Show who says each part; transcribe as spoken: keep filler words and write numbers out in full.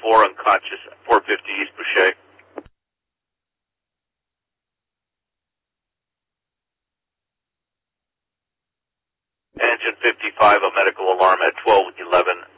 Speaker 1: four unconscious, four fifty East Boucher. Engine fifty-five, a medical alarm at twelve eleven